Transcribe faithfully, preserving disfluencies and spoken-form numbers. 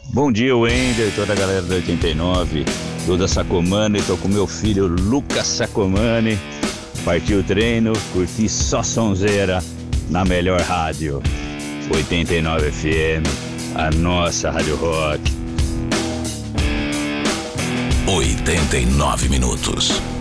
Bom dia, Wender, toda a galera do oitenta e nove, toda Sacomani, tô com meu filho Lucas Sacomani. Partiu o treino, curti só sonzeira na melhor rádio, oitenta e nove F M, a nossa Rádio Rock. oitenta e nove minutos.